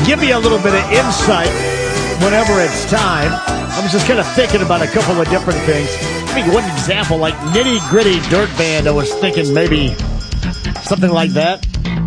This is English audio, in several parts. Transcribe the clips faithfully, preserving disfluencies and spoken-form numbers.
give you a little bit of insight whenever it's time. I was just kind of thinking about a couple of different things. Give me one example, like Nitty Gritty Dirt Band. I was thinking maybe something like that.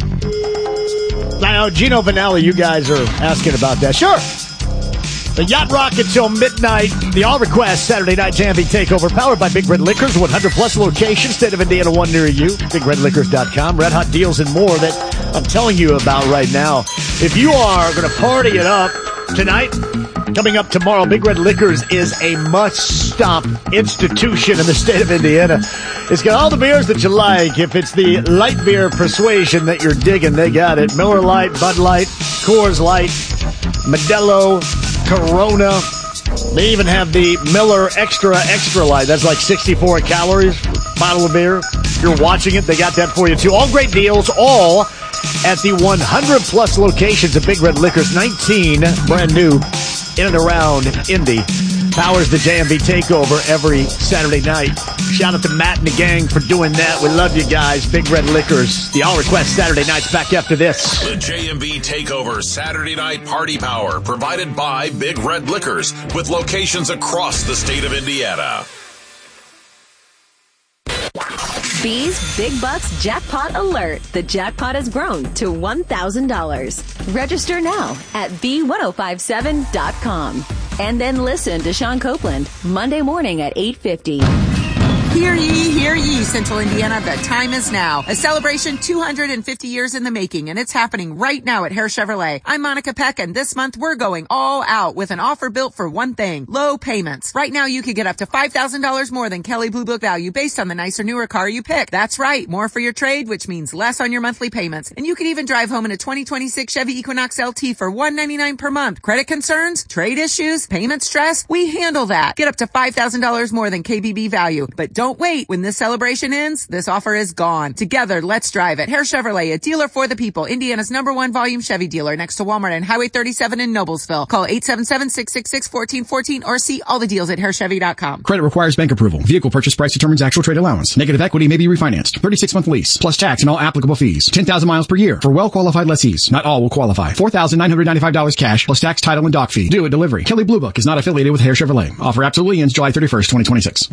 Now, Gino Vanelli, you guys are asking about that. Sure. The Yacht Rock until midnight. The All Request Saturday Night J M V Takeover, powered by Big Red Liquors. one hundred plus locations, state of Indiana, one near you. big red liquors dot com. Red hot deals and more that I'm telling you about right now. If you are going to party it up tonight, coming up tomorrow, Big Red Liquors is a must-stop institution in the state of Indiana. It's got all the beers that you like. If it's the light beer persuasion that you're digging, they got it. Miller Lite, Bud Light, Coors Light, Modelo, Corona. They even have the Miller Extra Extra Light. That's like sixty-four calories, bottle of beer. If you're watching it, they got that for you too. All great deals, all at the one hundred plus locations of Big Red Liquors. nineteen brand new in and around Indy. Powers the J M V Takeover every Saturday night. Shout out to Matt and the gang for doing that. We love you guys. Big Red Liquors. The All Request Saturday nights back after this. The J M V Takeover Saturday Night Party Power, provided by Big Red Liquors, with locations across the state of Indiana. B's Big Bucks Jackpot Alert. The jackpot has grown to one thousand dollars. Register now at B ten fifty-seven dot com. And then listen to Sean Copeland Monday morning at eight fifty. Hear ye, hear ye, Central Indiana, the time is now. A celebration two hundred fifty years in the making, and it's happening right now at Hare Chevrolet. I'm Monica Peck, and this month we're going all out with an offer built for one thing: low payments. Right now you could get up to five thousand dollars more than Kelley Blue Book value based on the nicer, newer car you pick. That's right, more for your trade, which means less on your monthly payments. And you could even drive home in a twenty twenty-six Chevy Equinox L T for one hundred ninety-nine dollars per month. Credit concerns? Trade issues? Payment stress? We handle that. Get up to five thousand dollars more than K B B value. But don't Don't wait. When this celebration ends, this offer is gone. Together, let's drive it. Hare Chevrolet, a dealer for the people. Indiana's number one volume Chevy dealer, next to Walmart and Highway thirty-seven in Noblesville. Call eight seven seven, six six six, one four one four or see all the deals at hare chevy dot com. Credit requires bank approval. Vehicle purchase price determines actual trade allowance. Negative equity may be refinanced. thirty-six month lease, plus tax and all applicable fees. ten thousand miles per year for well-qualified lessees. Not all will qualify. four thousand nine hundred ninety-five dollars cash, plus tax, title, and dock fee. Due at delivery. Kelley Blue Book is not affiliated with Hare Chevrolet. Offer absolutely ends July thirty-first, twenty twenty-six.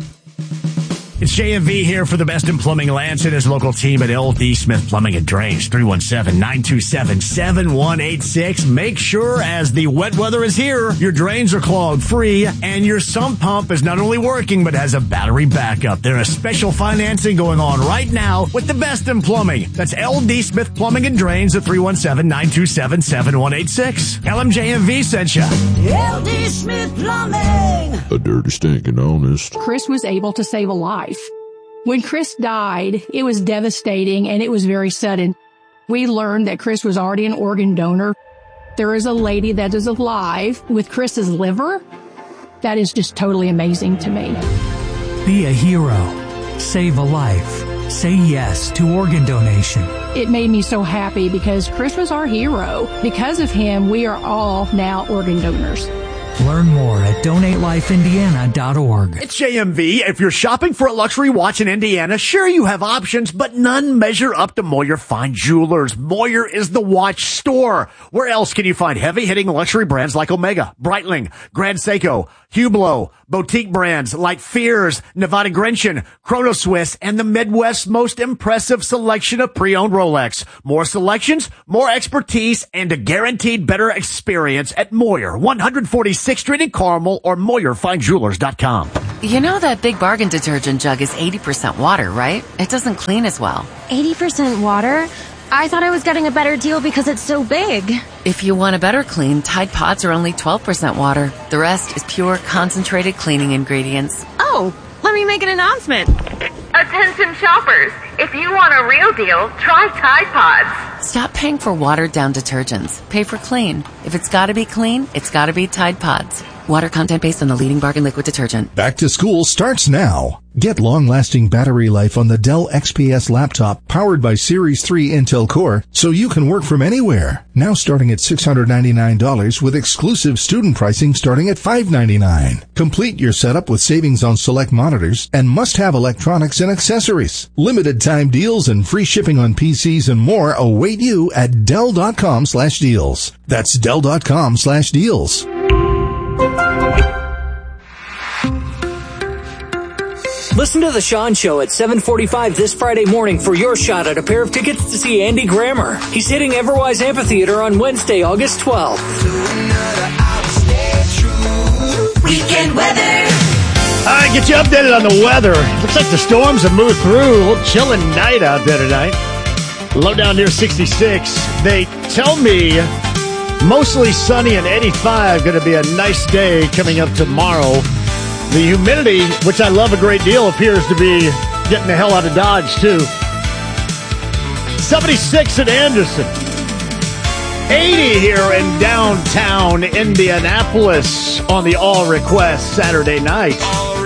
It's J M V here for the best in plumbing. Lance and his local team at L D Smith Plumbing and Drains. three one seven, nine two seven, seven one eight six. Make sure as the wet weather is here, your drains are clogged free and your sump pump is not only working but has a battery backup. There is special financing going on right now with the best in plumbing. That's L D Smith Plumbing and Drains at three one seven, nine two seven, seven one eight six. L M J M V sent you. L D Smith Plumbing. A dirty, stinking honest. Chris was able to save a life. When Chris died, it was devastating and it was very sudden. We learned that Chris was already an organ donor. There is a lady that is alive with Chris's liver. That is just totally amazing to me. Be a hero. Save a life. Say yes to organ donation. It made me so happy because Chris was our hero. Because of him, we are all now organ donors. Learn more at donate life indiana dot org. It's J M V. If you're shopping for a luxury watch in Indiana, sure you have options, but none measure up to Moyer Fine Jewelers. Moyer is the watch store. Where else can you find heavy-hitting luxury brands like Omega, Breitling, Grand Seiko, Hublot, boutique brands like Fears, Nevada Grenchen, Chrono Swiss, and the Midwest's most impressive selection of pre-owned Rolex. More selections, more expertise, and a guaranteed better experience at Moyer, one forty-sixth Street in Carmel or Moyer Fine Jewelers dot com. You know that Big Bargain detergent jug is eighty percent water, right? It doesn't clean as well. eighty percent water? I thought I was getting a better deal because it's so big. If you want a better clean, Tide Pods are only twelve percent water. The rest is pure, concentrated cleaning ingredients. Oh, let me make an announcement. Attention shoppers, if you want a real deal, try Tide Pods. Stop paying for watered-down detergents. Pay for clean. If it's gotta be clean, it's gotta be Tide Pods. Water content based on the leading bargain liquid detergent. Back to school starts now. Get long-lasting battery life on the Dell X P S laptop powered by Series three Intel Core so you can work from anywhere. Now starting at six hundred ninety-nine dollars with exclusive student pricing starting at five hundred ninety-nine dollars. Complete your setup with savings on select monitors and must-have electronics and accessories. Limited time deals and free shipping on P Cs and more await you at Dell.com slash deals. That's Dell.com slash deals. Listen to The Sean Show at seven forty-five this Friday morning for your shot at a pair of tickets to see Andy Grammer. He's hitting Everwise Amphitheater on Wednesday, August twelfth. Weekend weather. All right, get you updated on the weather. Looks like the storms have moved through. A little chilling night out there tonight. Low down near sixty-six. They tell me mostly sunny and eighty-five. Going to be a nice day coming up tomorrow. The humidity, which I love a great deal, appears to be getting the hell out of Dodge, too. seventy-six in Anderson. eighty here in downtown Indianapolis on the All Request Saturday night.